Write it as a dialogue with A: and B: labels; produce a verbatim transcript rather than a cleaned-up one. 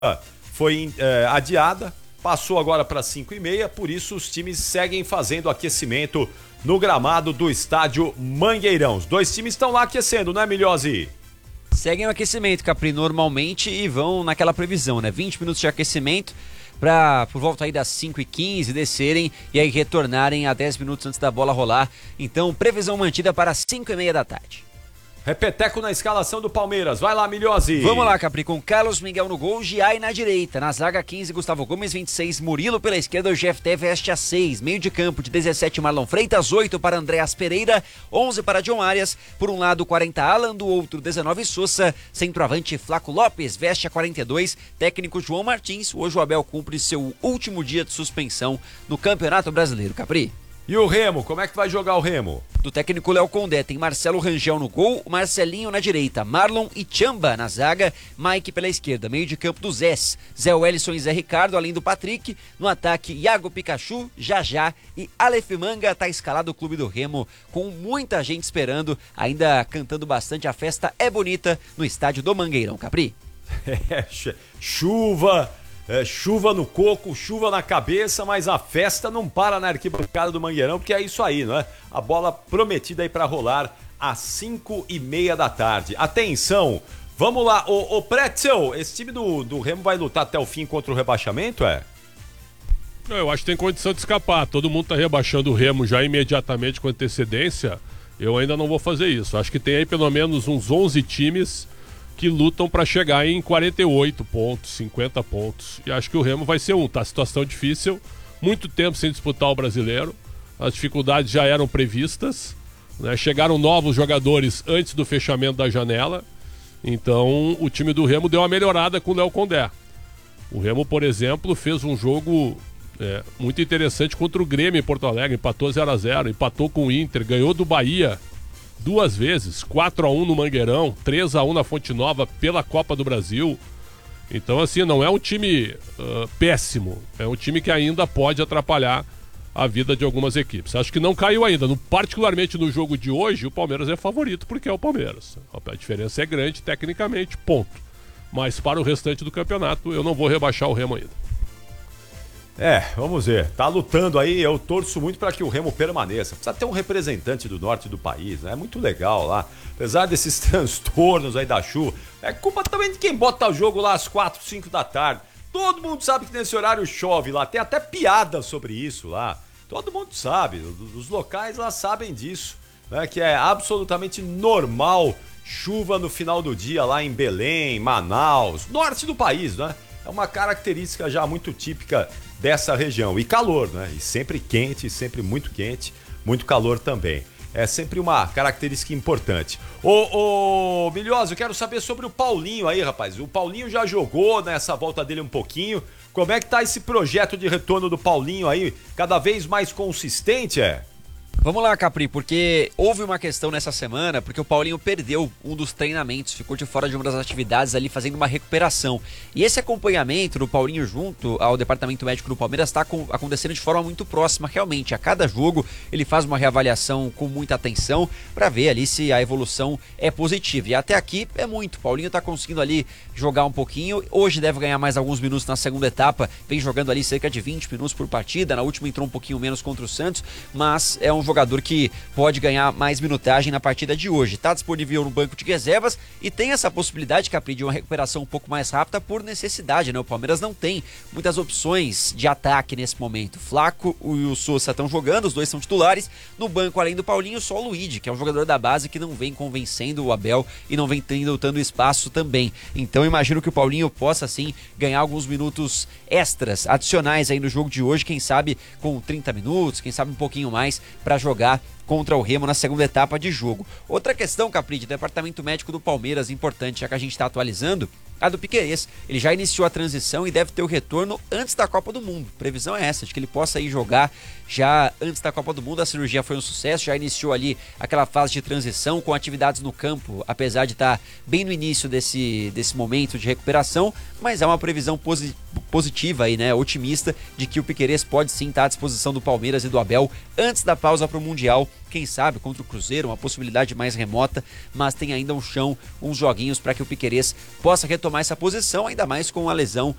A: foi é, adiada, passou agora para cinco e meia, por isso os times seguem fazendo aquecimento no gramado do estádio Mangueirão. Os dois times estão lá aquecendo, não é, Milhose?
B: Seguem o aquecimento, Capri, normalmente, e vão naquela previsão, né? vinte minutos de aquecimento para por volta aí das cinco e quinze descerem e aí retornarem a dez minutos antes da bola rolar. Então, previsão mantida para cinco e meia da tarde.
A: Repeteco na escalação do Palmeiras. Vai lá, Milhose.
B: Vamos lá, Capri, com Carlos Miguel no gol, Giai na direita. Na zaga, quinze, Gustavo Gomes, vinte e seis, Murilo pela esquerda, o G F T veste a seis. Meio de campo de dezessete, Marlon Freitas, oito para Andréas Pereira, onze para John Arias. Por um lado, quarenta, Alan, do outro, dezenove, Sousa. Centroavante, Flaco Lopes, veste a quarenta e dois. Técnico João Martins. Hoje o Abel cumpre seu último dia de suspensão no Campeonato Brasileiro, Capri.
A: E o Remo, como é que vai jogar o Remo?
B: Do técnico Léo Condé, tem Marcelo Rangel no gol, Marcelinho na direita, Marlon e Chamba na zaga, Mike pela esquerda, meio de campo do Zés, Zé Wellison e Zé Ricardo, além do Patrick, no ataque Iago Pikachu, Jajá e Aleph Manga. Tá escalado o clube do Remo, com muita gente esperando, ainda cantando bastante. A festa é bonita no estádio do Mangueirão, Capri.
A: É, chuva... É, chuva no coco, chuva na cabeça, mas a festa não para na arquibancada do Mangueirão, porque é isso aí, não é? A bola prometida aí para rolar às cinco e meia da tarde. Atenção, vamos lá, ô, ô Pretzel, esse time do, do Remo vai lutar até o fim contra o rebaixamento, é?
C: Eu acho que tem condição de escapar. Todo mundo tá rebaixando o Remo já imediatamente com antecedência. Eu ainda não vou fazer isso. Acho que tem aí pelo menos uns onze times que lutam para chegar em quarenta e oito pontos, cinquenta pontos. E acho que o Remo vai ser um. Tá situação difícil, muito tempo sem disputar o Brasileiro. As dificuldades já eram previstas, né? Chegaram novos jogadores antes do fechamento da janela. Então o time do Remo deu uma melhorada com o Léo Condé. O Remo, por exemplo, fez um jogo é, muito interessante contra o Grêmio em Porto Alegre. Empatou zero a zero, empatou com o Inter, ganhou do Bahia duas vezes, quatro a um no Mangueirão, três a um na Fonte Nova pela Copa do Brasil. Então, assim, não é um time uh, péssimo, é um time que ainda pode atrapalhar a vida de algumas equipes. Acho que não caiu ainda, no, particularmente no jogo de hoje, o Palmeiras é favorito porque é o Palmeiras. A diferença é grande tecnicamente, ponto. Mas para o restante do campeonato, eu não vou rebaixar o Remo ainda.
A: É, vamos ver. Tá lutando aí, eu torço muito para que o Remo permaneça. Precisa ter um representante do norte do país, né? É muito legal lá. Apesar desses transtornos aí da chuva, é culpa também de quem bota o jogo lá às quatro, cinco da tarde. Todo mundo sabe que nesse horário chove lá, tem até piada sobre isso lá. Todo mundo sabe, os locais lá sabem disso, né? Que é absolutamente normal chuva no final do dia lá em Belém, Manaus, norte do país, né? É uma característica já muito típica dessa região. E calor, né? E sempre quente, sempre muito quente, muito calor também. É sempre uma característica importante. Ô, ô Milhose, eu quero saber sobre o Paulinho aí, rapaz. O Paulinho já jogou nessa volta dele um pouquinho. Como é que tá esse projeto de retorno do Paulinho aí? Cada vez mais consistente, é?
B: Vamos lá, Capri, porque houve uma questão nessa semana, porque o Paulinho perdeu um dos treinamentos, ficou de fora de uma das atividades ali fazendo uma recuperação. E esse acompanhamento do Paulinho junto ao departamento médico do Palmeiras está acontecendo de forma muito próxima, realmente. A cada jogo ele faz uma reavaliação com muita atenção para ver ali se a evolução é positiva. E até aqui é muito. O Paulinho está conseguindo ali jogar um pouquinho, hoje deve ganhar mais alguns minutos na segunda etapa, vem jogando ali cerca de vinte minutos por partida, na última entrou um pouquinho menos contra o Santos, mas é um jogador que pode ganhar mais minutagem na partida de hoje. Está disponível no banco de reservas e tem essa possibilidade, Capri, de uma recuperação um pouco mais rápida por necessidade, né? O Palmeiras não tem muitas opções de ataque nesse momento. Flaco e o Sousa estão jogando, os dois são titulares. No banco, além do Paulinho, só o Luigi, que é um jogador da base que não vem convencendo o Abel e não vem tendo tanto espaço também. Então imagino que o Paulinho possa sim ganhar alguns minutos extras, adicionais aí no jogo de hoje, quem sabe com trinta minutos, quem sabe um pouquinho mais para jogar contra o Remo na segunda etapa de jogo. Outra questão, Capri, de departamento médico do Palmeiras, importante, já que a gente está atualizando, a do Piquerez. Ele já iniciou a transição e deve ter o retorno antes da Copa do Mundo. Previsão é essa, de que ele possa ir jogar já antes da Copa do Mundo. A cirurgia foi um sucesso, já iniciou ali aquela fase de transição com atividades no campo, apesar de estar bem no início desse, desse momento de recuperação, mas é uma previsão posi- positiva aí, né, otimista, de que o Piquerez pode sim estar à disposição do Palmeiras e do Abel antes da pausa para o Mundial quem sabe contra o Cruzeiro, uma possibilidade mais remota, mas tem ainda um chão, uns joguinhos para que o Piquerez possa retomar essa posição, ainda mais com a lesão